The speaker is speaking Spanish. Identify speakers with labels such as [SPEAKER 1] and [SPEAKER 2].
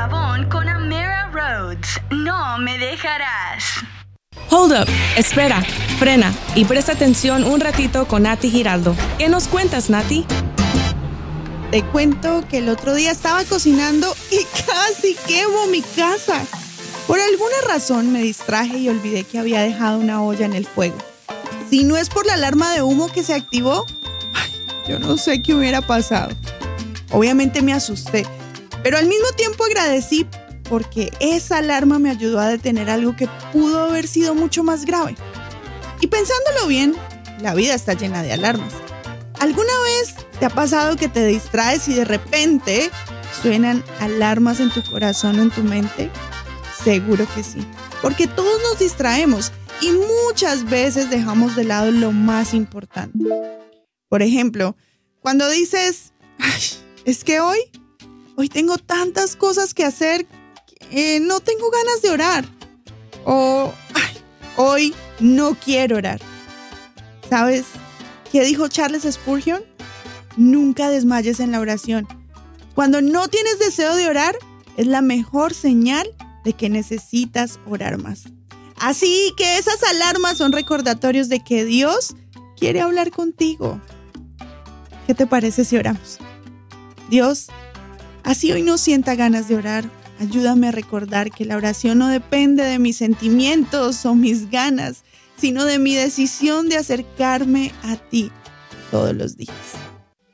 [SPEAKER 1] Pavón con Amira Rhodes. No me dejarás.
[SPEAKER 2] Hold up, espera, frena y presta atención un ratito con Nati Giraldo. ¿Qué nos cuentas, Nati?
[SPEAKER 3] Te cuento que el otro día estaba cocinando y casi quemo mi casa. Por alguna razón me distraje y olvidé que había dejado una olla en el fuego. Si no es por la alarma de humo que se activó, yo no sé qué hubiera pasado. Obviamente me asusté, pero al mismo tiempo agradecí porque esa alarma me ayudó a detener algo que pudo haber sido mucho más grave. Y pensándolo bien, la vida está llena de alarmas. ¿Alguna vez te ha pasado que te distraes y de repente suenan alarmas en tu corazón o en tu mente? Seguro que sí, porque todos nos distraemos y muchas veces dejamos de lado lo más importante. Por ejemplo, cuando dices, "Ay, es que hoy tengo tantas cosas que hacer que no tengo ganas de orar", o "Ay, hoy no quiero orar". ¿Sabes qué dijo Charles Spurgeon? Nunca desmayes en la oración. Cuando no tienes deseo de orar, es la mejor señal de que necesitas orar más. Así que esas alarmas son recordatorios de que Dios quiere hablar contigo. ¿Qué te parece si oramos? Dios, así hoy no sienta ganas de orar, ayúdame a recordar que la oración no depende de mis sentimientos o mis ganas, sino de mi decisión de acercarme a ti todos los días.